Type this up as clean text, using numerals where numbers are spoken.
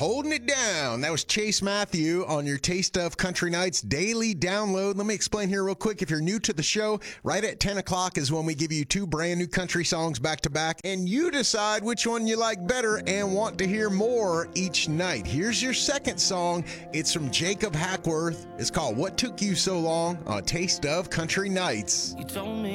Holding it down. That was Chase Matthew on your Taste of Country Nights daily download. Let me explain here real quick. If you're new to the show, right at 10 o'clock is when we give you two brand new country songs back to back, and you decide which one you like better and want to hear more each night. Here's your second song. It's from Jacob Hackworth. It's called What Took You So Long on Taste of Country Nights. You told me